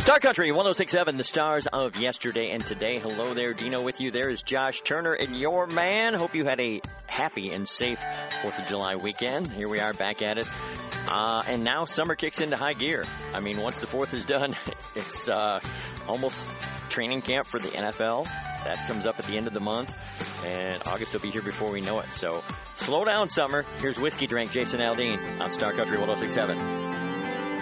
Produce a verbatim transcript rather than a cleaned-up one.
Star Country one oh six point seven, the stars of yesterday and today. Hello there, Dino with you. There is Josh Turner and your man. Hope you had a happy and safe fourth of July weekend. Here we are back at it. Uh, and now summer kicks into high gear. I mean, once the fourth is done, it's uh, almost training camp for the N F L. That comes up at the end of the month. And August will be here before we know it. So slow down, summer. Here's Whiskey Drink, Jason Aldean on Star Country one oh six point seven.